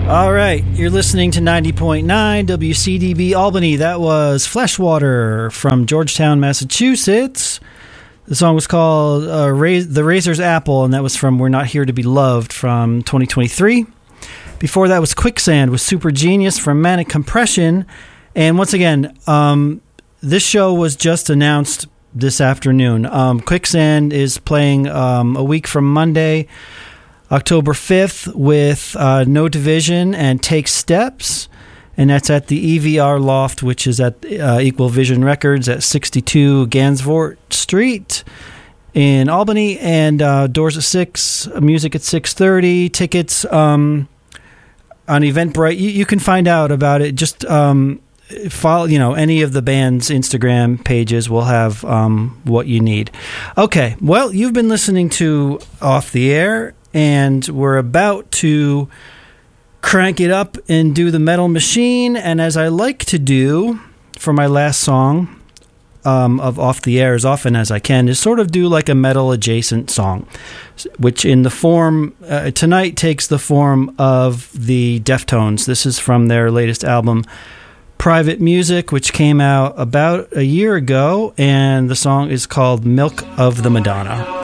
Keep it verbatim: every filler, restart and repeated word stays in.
All right, you're listening to ninety point nine W C D B Albany. That was Fleshwater from Georgetown, Massachusetts. The song was called uh, Ra- The Razor's Apple, and that was from We're Not Here to Be Loved from twenty twenty-three. Before that was Quicksand with Super Genius from Manic Compression. And once again, um, this show was just announced this afternoon. Um, Quicksand is playing um, a week from Monday, October fifth, with uh, No Division and Take Steps, and that's at the E V R Loft, which is at uh, Equal Vision Records at sixty-two Gansevoort Street in Albany, and uh, doors at six, music at six thirty, tickets um, on Eventbrite. You, you can find out about it. Just um, follow, you know, any of the band's Instagram pages will have um, what you need. Okay, well, you've been listening to Off the Air, and we're about to crank it up and do the Metal Machine. And as I like to do for my last song um, of Off the Air as often as I can, is sort of do like a metal adjacent song, which in the form, uh, tonight takes the form of the Deftones. This is from their latest album, Private Music, which came out about a year ago, and the song is called Milk of the Madonna.